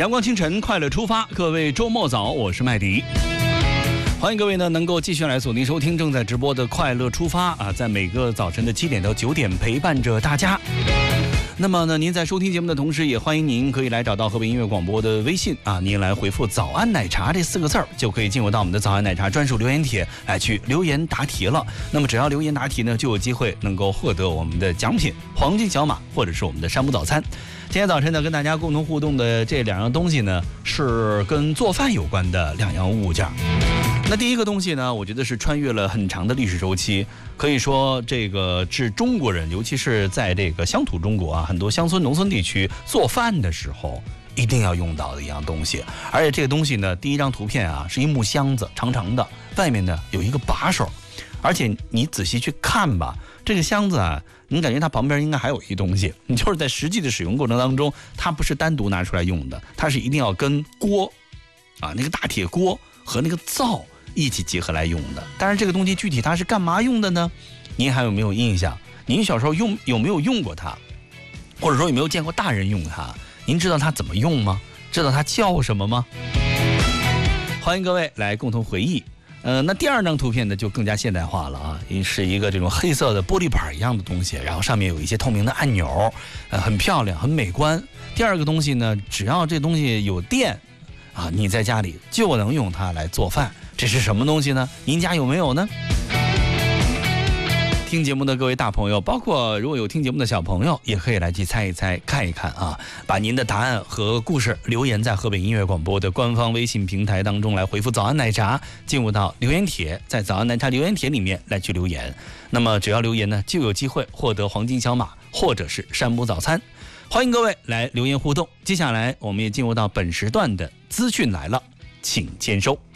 阳光清晨，快乐出发，各位周末早，我是麦迪。欢迎各位呢能够继续来锁定收听正在直播的快乐出发啊，在每个早晨的7点到9点陪伴着大家。那么呢，您在收听节目的同时，也欢迎您可以来找到河北音乐广播的微信啊，您来回复早安奶茶这4个字儿，就可以进入到我们的早安奶茶专属留言帖来去留言答题了。那么只要留言答题呢，就有机会能够获得我们的奖品黄金小马或者是我们的山姆早餐。今天早晨呢，跟大家共同互动的这2样东西呢，是跟做饭有关的2样物件。那第一个东西呢，我觉得是穿越了很长的历史周期，可以说这个是中国人，尤其是在这个乡土中国啊，很多乡村农村地区做饭的时候一定要用到的一样东西。而且这个东西呢，第一张图片啊是一木箱子，长长的，外面呢有一个把手，而且你仔细去看吧，这个箱子啊，你感觉它旁边应该还有一东西，你就是在实际的使用过程当中，它不是单独拿出来用的，它是一定要跟锅啊，那个大铁锅和那个灶一起结合来用的。但是这个东西具体它是干嘛用的呢？您还有没有印象？您小时候有没有用过它？或者说有没有见过大人用它？您知道它怎么用吗？知道它叫什么吗？欢迎各位来共同回忆。那第2张图片呢就更加现代化了啊，是一个这种黑色的玻璃板一样的东西，然后上面有一些透明的按钮，很漂亮，很美观。第2个东西呢，只要这东西有电啊，你在家里就能用它来做饭。这是什么东西呢？您家有没有呢？听节目的各位大朋友，包括如果有听节目的小朋友，也可以来去猜一猜，看一看啊，把您的答案和故事留言在河北音乐广播的官方微信平台当中来回复早安奶茶，进入到留言帖，在早安奶茶留言帖里面来去留言。那么只要留言呢，就有机会获得黄金小马或者是山姆早餐。欢迎各位来留言互动。接下来我们也进入到本时段的资讯来了，请签收。